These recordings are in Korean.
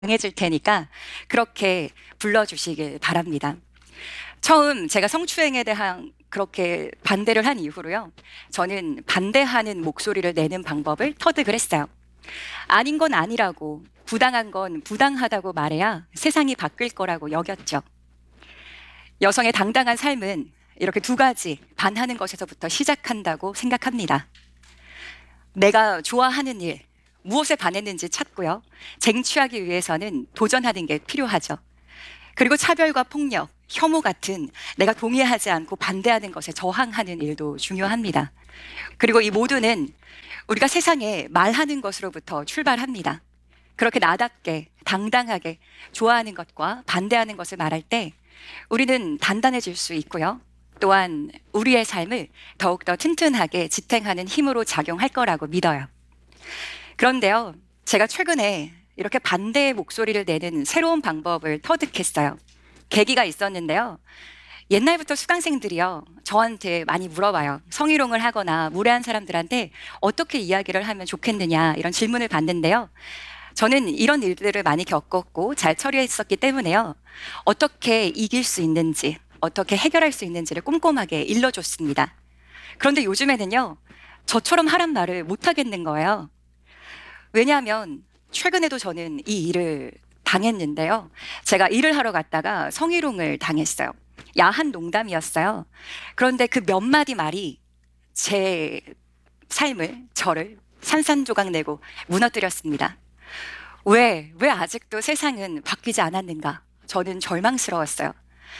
해줄 테니까 그렇게 불러주시길 바랍니다. 처음 제가 성추행에 대한 그렇게 반대를 한 이후로요, 저는 반대하는 목소리를 내는 방법을 터득을 했어요. 아닌 건 아니라고, 부당한 건 부당하다고 말해야 세상이 바뀔 거라고 여겼죠. 여성의 당당한 삶은 이렇게 두 가지 반하는 것에서부터 시작한다고 생각합니다. 내가 좋아하는 일, 무엇에 반했는지 찾고요. 쟁취하기 위해서는 도전하는 게 필요하죠. 그리고 차별과 폭력, 혐오 같은 내가 동의하지 않고 반대하는 것에 저항하는 일도 중요합니다. 그리고 이 모두는 우리가 세상에 말하는 것으로부터 출발합니다. 그렇게 나답게, 당당하게 좋아하는 것과 반대하는 것을 말할 때 우리는 단단해질 수 있고요. 또한 우리의 삶을 더욱더 튼튼하게 지탱하는 힘으로 작용할 거라고 믿어요. 그런데요, 제가 최근에 이렇게 반대의 목소리를 내는 새로운 방법을 터득했어요. 계기가 있었는데요. 옛날부터 수강생들이요, 저한테 많이 물어봐요. 성희롱을 하거나 무례한 사람들한테 어떻게 이야기를 하면 좋겠느냐, 이런 질문을 받는데요. 저는 이런 일들을 많이 겪었고 잘 처리했었기 때문에요. 어떻게 이길 수 있는지, 어떻게 해결할 수 있는지를 꼼꼼하게 일러줬습니다. 그런데 요즘에는요, 저처럼 하란 말을 못 하겠는 거예요. 왜냐하면 최근에도 저는 이 일을 당했는데요. 제가 일을 하러 갔다가 성희롱을 당했어요. 야한 농담이었어요. 그런데 그 몇 마디 말이 제 삶을, 저를 산산조각 내고 무너뜨렸습니다. 왜 아직도 세상은 바뀌지 않았는가? 저는 절망스러웠어요.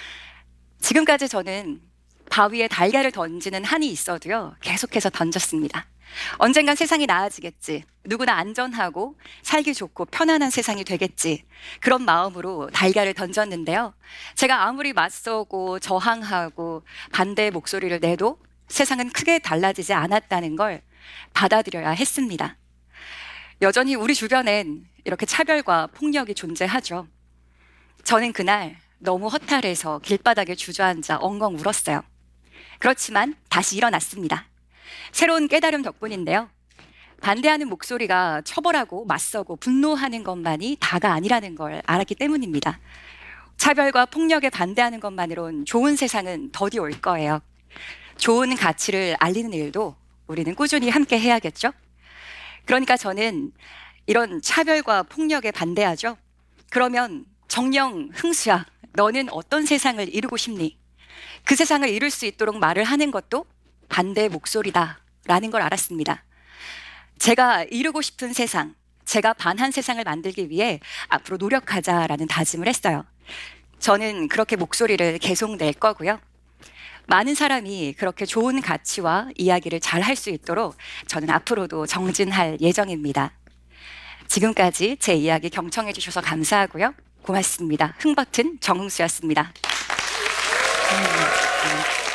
지금까지 저는 바위에 달걀을 던지는 한이 있어도요, 계속해서 던졌습니다. 언젠간 세상이 나아지겠지. 누구나 안전하고 살기 좋고 편안한 세상이 되겠지. 그런 마음으로 달걀을 던졌는데요. 제가 아무리 맞서고 저항하고 반대의 목소리를 내도 세상은 크게 달라지지 않았다는 걸 받아들여야 했습니다. 여전히 우리 주변엔 이렇게 차별과 폭력이 존재하죠. 저는 그날 너무 허탈해서 길바닥에 주저앉아 엉엉 울었어요. 그렇지만 다시 일어났습니다. 새로운 깨달음 덕분인데요. 반대하는 목소리가 처벌하고 맞서고 분노하는 것만이 다가 아니라는 걸 알았기 때문입니다. 차별과 폭력에 반대하는 것만으론 좋은 세상은 더디 올 거예요. 좋은 가치를 알리는 일도 우리는 꾸준히 함께 해야겠죠? 그러니까 저는 이런 차별과 폭력에 반대하죠. 그러면 정녕 흥수야, 너는 어떤 세상을 이루고 싶니? 그 세상을 이룰 수 있도록 말을 하는 것도 반대의 목소리다라는 걸 알았습니다. 제가 이루고 싶은 세상, 제가 반한 세상을 만들기 위해 앞으로 노력하자라는 다짐을 했어요. 저는 그렇게 목소리를 계속 낼 거고요. 많은 사람이 그렇게 좋은 가치와 이야기를 잘 할 수 있도록 저는 앞으로도 정진할 예정입니다. 지금까지 제 이야기 경청해 주셔서 감사하고요. 고맙습니다. 흥버튼 정흥수였습니다.